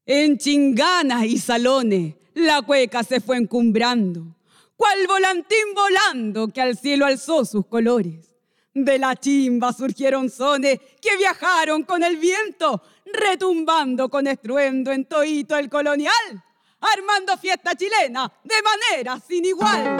En chinganas y salones la cueca se fue encumbrando, cual volantín volando que al cielo alzó sus colores. De la chimba surgieron sones que viajaron con el viento, retumbando con estruendo en toito el colonial, armando fiesta chilena de manera sin igual.